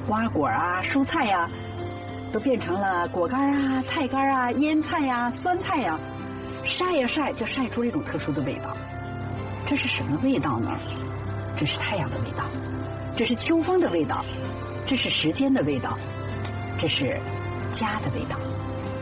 瓜果啊、蔬菜呀，都变成了果干啊、菜干啊、腌菜呀、酸菜呀，晒呀晒，就晒出了一种特殊的味道。这是什么味道呢？这是太阳的味道，这是秋风的味道，这是时间的味道，这是家的味道。